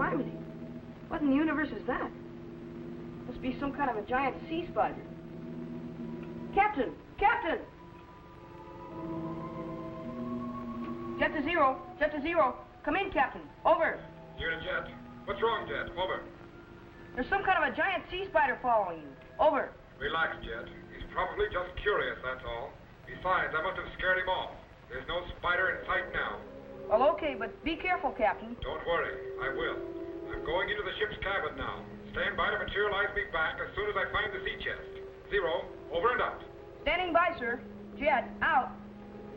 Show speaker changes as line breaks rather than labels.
Jiminy. What in the universe is that? Must be some kind of a giant sea spider. Captain! Captain! Jet to zero. Jet to zero. Come in, Captain. Over.
Here to Jet. What's wrong, Jet? Over.
There's some kind of a giant sea spider following you. Over.
Relax, Jet. He's probably just curious, that's all. Besides, I must have scared him off. There's no spider in sight now.
Well, okay, but be careful, Captain.
Don't worry. I will. I'm going into the ship's cabin now. Stand by to materialize me back as soon as I find the sea chest. Zero. Over and out.
Standing by, sir. Jet, out.